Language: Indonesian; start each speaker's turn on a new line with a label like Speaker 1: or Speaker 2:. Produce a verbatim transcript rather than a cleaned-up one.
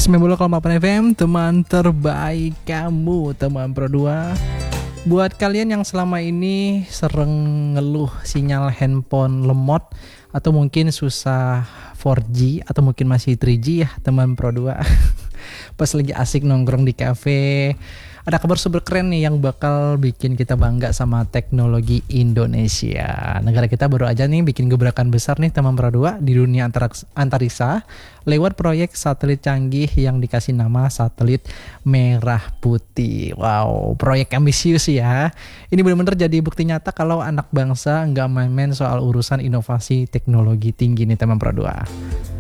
Speaker 1: sembilan puluh koma delapan F M, teman terbaik kamu, teman Pro dua. Buat kalian yang selama ini sering ngeluh sinyal handphone lemot atau mungkin susah four G atau mungkin masih three G ya teman Pro dua. Pas lagi asik nongkrong di cafe, ada kabar super keren nih yang bakal bikin kita bangga sama teknologi Indonesia. Negara kita baru aja nih bikin gebrakan besar nih teman Pro dua di dunia antariksa lewat proyek satelit canggih yang dikasih nama satelit merah putih. Wow, proyek ambisius ya. Ini benar-benar jadi bukti nyata kalau anak bangsa nggak main-main soal urusan inovasi teknologi tinggi nih teman Pro dua.